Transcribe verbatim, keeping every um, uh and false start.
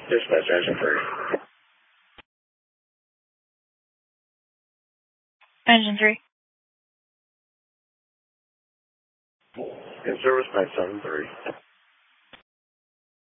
Dispatch engine three. Engine three. In service nine seven three.